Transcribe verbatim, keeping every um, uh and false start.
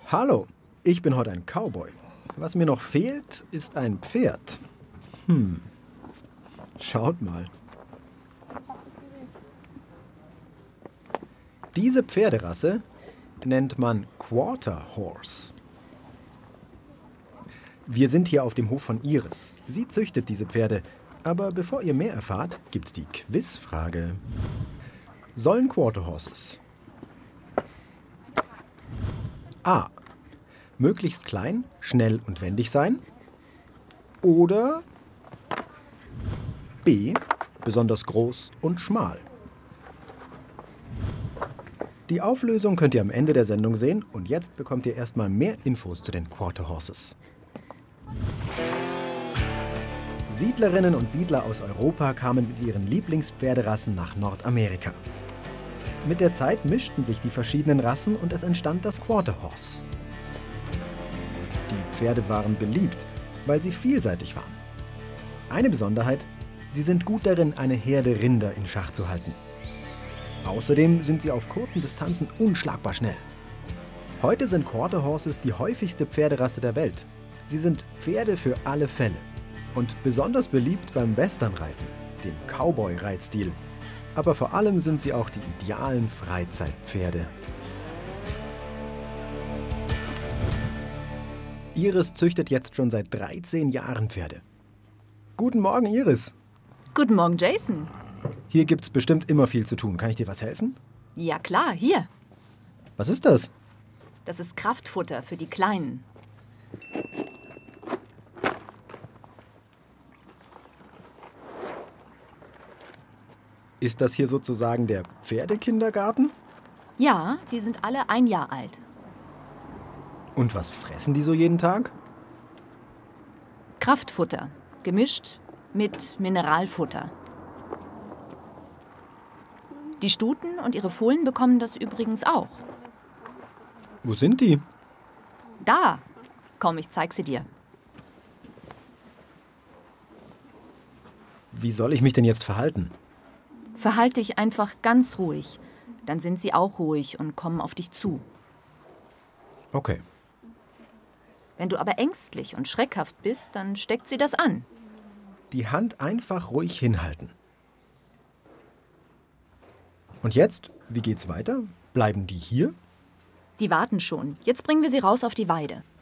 Hallo, ich bin heute ein Cowboy. Was mir noch fehlt, ist ein Pferd. Hm, schaut mal. Diese Pferderasse nennt man Quarter Horse. Wir sind hier auf dem Hof von Iris. Sie züchtet diese Pferde. Aber bevor ihr mehr erfahrt, gibt's die Quizfrage. Sollen Quarter Horses A. möglichst klein, schnell und wendig sein? Oder B. besonders groß und schmal? Die Auflösung könnt ihr am Ende der Sendung sehen und jetzt bekommt ihr erstmal mehr Infos zu den Quarter Horses. Siedlerinnen und Siedler aus Europa kamen mit ihren Lieblingspferderassen nach Nordamerika. Mit der Zeit mischten sich die verschiedenen Rassen und es entstand das Quarter Horse. Die Pferde waren beliebt, weil sie vielseitig waren. Eine Besonderheit: sie sind gut darin, eine Herde Rinder in Schach zu halten. Außerdem sind sie auf kurzen Distanzen unschlagbar schnell. Heute sind Quarter Horses die häufigste Pferderasse der Welt. Sie sind Pferde für alle Fälle und besonders beliebt beim Westernreiten, dem Cowboy-Reitstil. Aber vor allem sind sie auch die idealen Freizeitpferde. Iris züchtet jetzt schon seit dreizehn Jahren Pferde. Guten Morgen, Iris. Guten Morgen, Jason. Hier gibt's bestimmt immer viel zu tun. Kann ich dir was helfen? Ja klar, hier. Was ist das? Das ist Kraftfutter für die Kleinen. Ist das hier sozusagen der Pferdekindergarten? Ja, die sind alle ein Jahr alt. Und was fressen die so jeden Tag? Kraftfutter, gemischt mit Mineralfutter. Die Stuten und ihre Fohlen bekommen das übrigens auch. Wo sind die? Da! Komm, ich zeig sie dir. Wie soll ich mich denn jetzt verhalten? Verhalte dich einfach ganz ruhig. Dann sind sie auch ruhig und kommen auf dich zu. Okay. Wenn du aber ängstlich und schreckhaft bist, dann steckt sie das an. Die Hand einfach ruhig hinhalten. Und jetzt? Wie geht's weiter? Bleiben die hier? Die warten schon. Jetzt bringen wir sie raus auf die Weide.